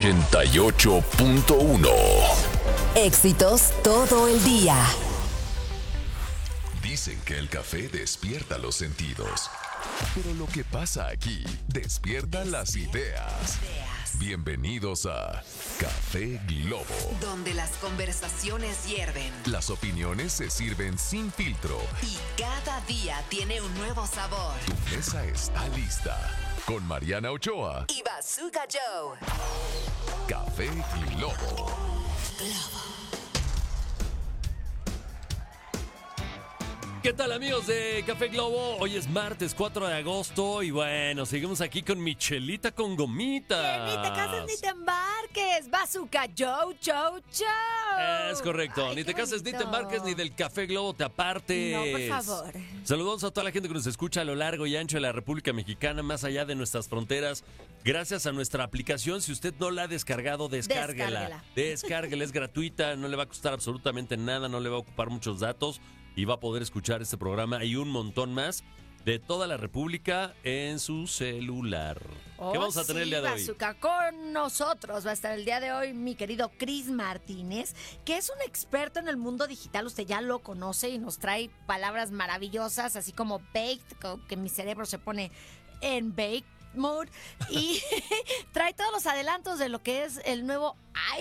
88.1. Éxitos todo el día. Dicen que el café despierta los sentidos. Pero lo que pasa aquí despierta las ideas. Bienvenidos a Café Globo, Donde las conversaciones hierven las opiniones se sirven sin filtro y cada día tiene un nuevo sabor. Tu mesa está lista. Con Mariana Ochoa, Y Bazooka Joe. Café Globo. ¿Qué tal, amigos de Café Globo? Hoy es martes 4 de agosto y bueno, seguimos aquí con Michelita con gomitas. Ni te cases ni te embarques. Bazooka Joe, Joe, Joe. Es correcto, Ay, ni qué te cases ni te bonito. embarques ni del Café Globo te apartes. No, por favor. Saludos a toda la gente que nos escucha a lo largo y ancho de la República Mexicana, más allá de nuestras fronteras. Gracias a nuestra aplicación, si usted no la ha descargado, descárguela. Descárguela, es gratuita, no le va a costar absolutamente nada, no le va a ocupar muchos datos y va a poder escuchar este programa y un montón más de toda la República en su celular. ¿Qué vamos a tener el día de hoy? Bazooka, con nosotros va a estar el día de hoy mi querido Chris Martínez, que es un experto en el mundo digital. Usted ya lo conoce y nos trae palabras maravillosas, así como baked, que mi cerebro se pone en bake mode, y trae todos los adelantos de lo que es el nuevo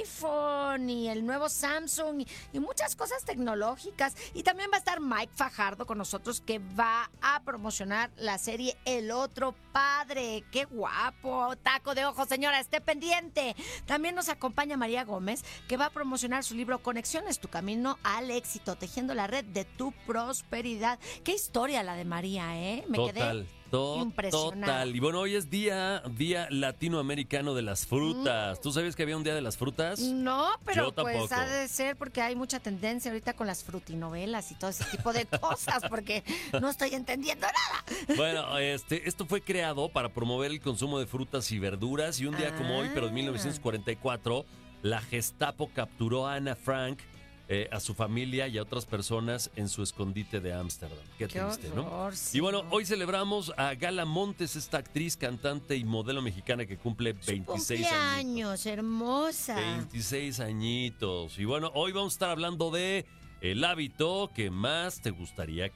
iPhone y el nuevo Samsung y muchas cosas tecnológicas. Y también va a estar Mike Fajardo con nosotros, que va a promocionar la serie El Otro Padre. ¡Qué guapo! Taco de ojo, señora, esté pendiente. También nos acompaña María Gómez, que va a promocionar su libro Conexiones, tu camino al éxito, tejiendo la red de tu prosperidad. ¡Qué historia la de María, eh! Me quedé impresionada. Total. Y bueno, hoy es día latinoamericano de las frutas. ¿Tú sabías que había un día de las frutas? No, pero Yo pues tampoco. ha de ser porque hay mucha tendencia ahorita con las frutinovelas y todo ese tipo de cosas, porque no estoy entendiendo nada. Bueno, esto fue creado para promover el consumo de frutas y verduras y un día como hoy, pero en 1944, la Gestapo capturó a Ana Frank, a su familia y a otras personas en su escondite de Ámsterdam. Qué triste, horror, ¿no? sí. Y bueno, hoy celebramos a Gala Montes, esta actriz, cantante y modelo mexicana que cumple 26 años. Cumpleaños, hermosa. 26 añitos. Y bueno, hoy vamos a estar hablando de el hábito que más te gustaría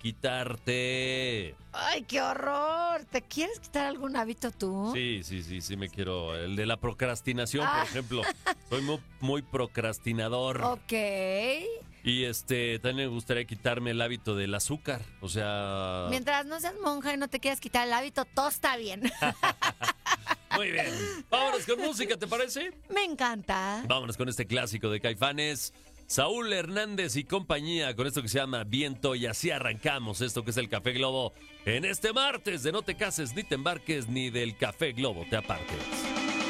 quitarte. Ay, qué horror. ¿Te quieres quitar algún hábito tú? Sí, me quiero. El de la procrastinación, por ejemplo. Soy muy procrastinador. Ok. Y también me gustaría quitarme el hábito del azúcar. O sea. Mientras no seas monja y no te quieras quitar el hábito, todo está bien. Muy bien. Vámonos con música, ¿te parece? Me encanta. Vámonos con este clásico de Caifanes. Saúl Hernández y compañía con esto que se llama Viento, y así arrancamos esto que es el Café Globo en este martes de No te cases ni te embarques ni del Café Globo te apartes.